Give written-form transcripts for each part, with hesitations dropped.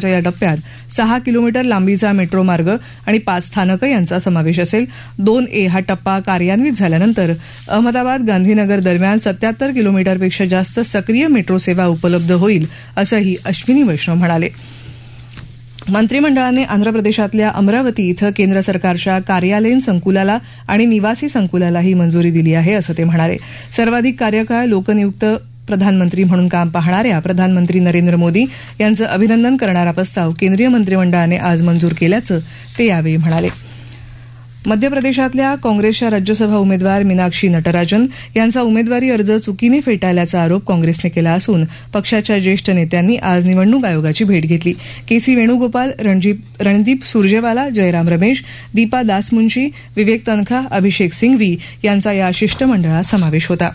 या टप्प्यात 6 किलोमीटर लांबीचा मेट्रो मार्ग आणि 5 स्थानकं यांचा समावेश असेल. 2A हा टप्पा कार्यान्वित झाल्यानंतर अहमदाबाद गांधीनगर दरम्यान 77 किलोमीटरपेक्षा जास्त सक्रिय मेट्रो सेवा उपलब्ध होईल असंही अश्विनी वैष्णव म्हणाले. मंत्रिमंडळाने आंध्र प्रदेशातल्या अमरावती इथं केंद्र सरकारच्या कार्यालयीन संकुलाला आणि निवासी संकुलालाही मंजुरी दिली आहे असं ते म्हणाले. सर्वाधिक कार्यकाळ लोकनियुक्त प्रधानमंत्री म्हणून काम पाहणाऱ्या प्रधानमंत्री नरेंद्र मोदी यांचं अभिनंदन करणारा प्रस्ताव केंद्रीय मंत्रिमंडळाने आज मंजूर केल्याचं ते यावेळी म्हणाले. मध्य प्रदेशातल्या काँग्रेसच्या राज्यसभा उमेदवार मीनाक्षी नटराजन यांचा उमेदवारी अर्ज चुकीने फेटाळल्याचा आरोप काँग्रेसने केला असून पक्षाच्या ज्येष्ठ नेत्यांनी आज निवडणूक आयोगाची भेट घेतली. केसी वेणुगोपाल, रणदीप सुरजेवाला, जयराम रमेश, दीपा दासमुन्शी, विवेक तन्खा, अभिषेक सिंघवी यांचा या शिष्टमंडळात समावेश होता.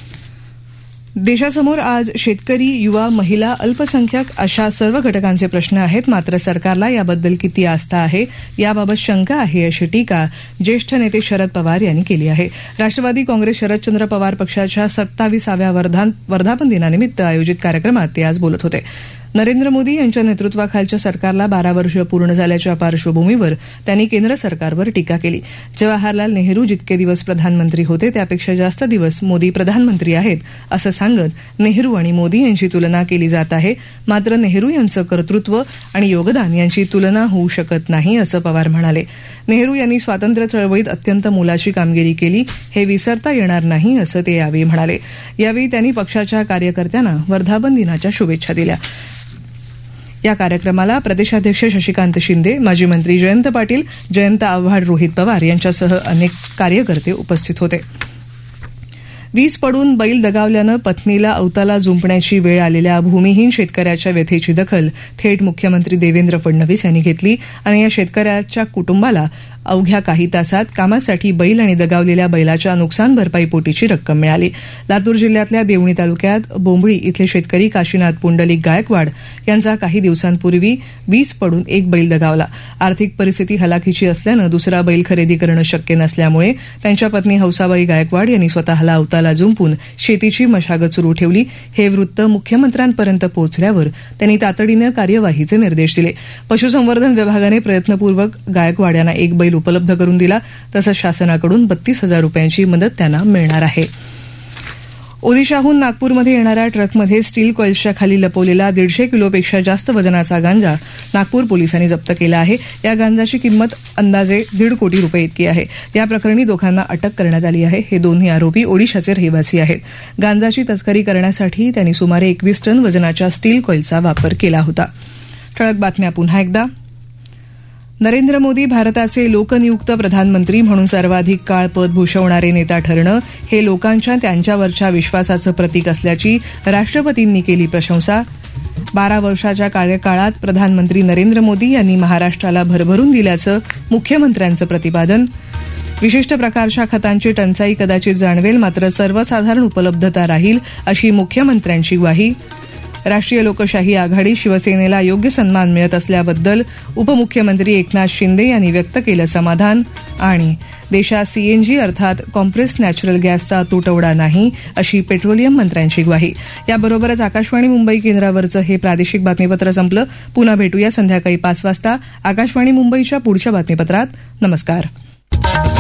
देशासमोर आज शेतकरी, युवा, महिला, अल्पसंख्याक अशा सर्व घटकांचे प्रश्न आहेत. मात्र सरकारला याबद्दल किती आस्था आहे याबाबत शंका आहे अशी टीका ज्येष्ठ नेते शरद पवार यांनी केली आहे. राष्ट्रवादी काँग्रेस शरदचंद्र पवार पक्षाच्या 27व्या वर्धापन दिनानिमित्त आयोजित कार्यक्रमात ते आज बोलत होते. नरेंद्र मोदी यांच्या नेतृत्वाखालच्या सरकारला 12 वर्ष पूर्ण झाल्याच्या पार्श्वभूमीवर त्यांनी केंद्र सरकारवर टीका केली. जवाहरलाल नेहरू जितके दिवस प्रधानमंत्री होते त्यापेक्षा जास्त दिवस मोदी प्रधानमंत्री आहेत असं सांगत नेहरू आणि मोदी यांची तुलना केली जात आहे. मात्र नेहरू यांचं कर्तृत्व आणि योगदान यांची तुलना होऊ शकत नाही असं पवार म्हणाले. नेहरू यांनी स्वातंत्र्य चळवळीत अत्यंत मोलाची कामगिरी केली, हे विसरता येणार नाही असं ते यावेळी म्हणाले. यावेळी त्यांनी पक्षाच्या कार्यकर्त्यांना वर्धापन दिनाच्या शुभेच्छा दिल्या. या कार्यक्रमाला प्रदेशाध्यक्ष शशिकांत शिंदे, माजी मंत्री जयंत पाटील, जयंत आव्हाड, रोहित पवार यांच्यासह अनेक कार्यकर्ते उपस्थित होते. वीज पडून बैल दगावल्यानं पत्नीला अवताला जुंपण्याची वेळ आलेल्या भूमिहीन शेतकऱ्याच्या व्यथेची दखल थेट मुख्यमंत्री देवेंद्र फडणवीस यांनी घेतली आणि या शेतकऱ्याच्या कुटुंबाला अवघ्या काही तासात कामासाठी बैल आणि दगावलेल्या बैलाच्या नुकसान भरपाईपोटीची रक्कम मिळाली. लातूर जिल्ह्यातल्या देवणी तालुक्यात बोंबळी इथले शेतकरी काशीनाथ पुंडलिक गायकवाड यांचा काही दिवसांपूर्वी वीज पडून एक बैल दगावला. आर्थिक परिस्थिती हलाखीची असल्यानं दुसरा बैल खरेदी करणं शक्य नसल्यामुळे त्यांच्या पत्नी हौसाबाई गायकवाड यांनी स्वतःला अवताला जुंपून शेतीची मशागत सुरू ठेवली. हे वृत्त मुख्यमंत्र्यांपर्यंत पोहोचल्यावर त्यांनी तातडीनं कार्यवाहीचे निर्देश दिले. पशुसंवर्धन विभागाने प्रयत्नपूर्वक गायकवाड यांना एक बैल उपलब्ध करून दिला. तसंच शासनाकडून 32,000 रुपयांची मदत त्यांना मिळणार आहे. ओदिशाहून नागपूरमध्ये येणाऱ्या ट्रकमध्ये स्टील कॉईल्सच्या खाली लपवलेला 150 किलोपेक्षा जास्त वजनाचा गांजा नागपूर पोलिसांनी जप्त केला आहे. या गांजाची किंमत अंदाजे 1.5 कोटी रुपये इतकी आहे. या प्रकरणी दोघांना अटक करण्यात आली आहे. हे दोन्ही आरोपी ओडिशाचे रहिवासी आहेत. गांजाची तस्करी करण्यासाठी त्यांनी सुमारे 21 टन वजनाच्या स्टील कॉईलचा वापर केला होता. ठळक बातम्या पुन्हा एकदा. नरेंद्र मोदी भारताचे लोकनियुक्त प्रधानमंत्री म्हणून सर्वाधिक काळ पद भूषवणारे नेता ठरणं हे लोकांच्या त्यांच्यावरच्या विश्वासाचं प्रतीक असल्याची राष्ट्रपतींनी केली प्रशंसा. 12 वर्षाच्या कार्यकाळात प्रधानमंत्री नरेंद्र मोदी यांनी महाराष्ट्राला भरभरून दिल्याचं मुख्यमंत्र्यांचं प्रतिपादन. विशिष्ट प्रकारच्या खतांची टंचाई कदाचित जाणवेल, मात्र सर्वसाधारण उपलब्धता राहील अशी मुख्यमंत्र्यांची ग्वाही. राष्ट्रीय लोकशाही आघाडी शिवसेनेला योग्य सन्मान मिळत असल्याबद्दल उपमुख्यमंत्री एकनाथ शिंदे यांनी व्यक्त केलं समाधान. आणि देशात सीएनजी अर्थात कॉम्प्रेस्ड नॅचरल गॅसचा तुटवडा नाही अशी पेट्रोलियम मंत्र्यांची ग्वाही. याबरोबरच आकाशवाणी मुंबई केंद्रावरचं हे प्रादेशिक बातमीपत्र संपलं. पुन्हा भेटूया संध्याकाळी 5 वाजता आकाशवाणी मुंबईच्या पुढच्या बातमीपत्रात. नमस्कार.